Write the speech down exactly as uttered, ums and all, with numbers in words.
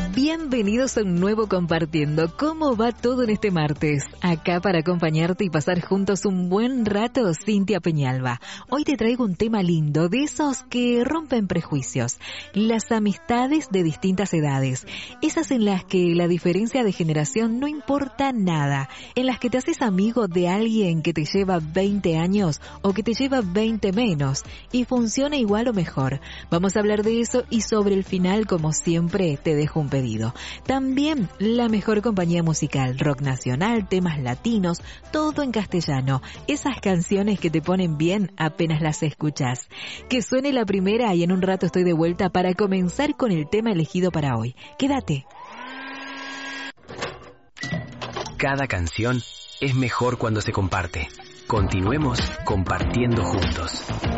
Bienvenidos a un nuevo Compartiendo. ¿Cómo va todo en este martes? Acá para acompañarte y pasar juntos un buen rato, Cintia Peñalba. Hoy te traigo un tema lindo, de esos que rompen prejuicios. Las amistades de distintas edades. Esas en las que la diferencia de generación no importa nada. En las que te haces amigo de alguien que te lleva veinte años o que te lleva veinte menos. Y funciona igual o mejor. Vamos a hablar de eso y sobre el final, como siempre, te dejo un pedido. También la mejor compañía musical, rock nacional, temas latinos, todo en castellano. Esas canciones que te ponen bien apenas las escuchas. Que suene la primera y en un rato estoy de vuelta para comenzar con el tema elegido para hoy. Quédate. Cada canción es mejor cuando se comparte. Continuemos compartiendo juntos.